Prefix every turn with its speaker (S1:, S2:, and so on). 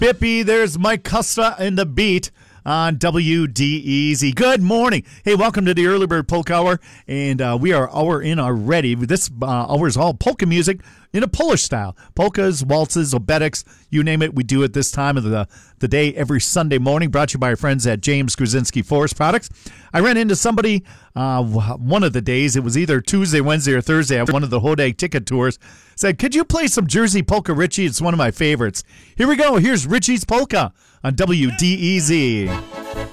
S1: Bippy, there's Mike Costa in the beat on WDEZ. Good morning. Hey, welcome to the Early Bird Polka Hour, and we are hour in already. This hour is all polka music in a Polish style. Polkas, waltzes, obetics, you name it, we do it this time of the day every Sunday morning, brought to you by our friends at James Gruzinski Forest Products. I ran into somebody one of the days, it was either Tuesday, Wednesday, or Thursday at one of the Hodag ticket tours, said, could you play some Jersey Polka, Richie? It's one of my favorites. Here we go. Here's Richie's Polka on WDEZ.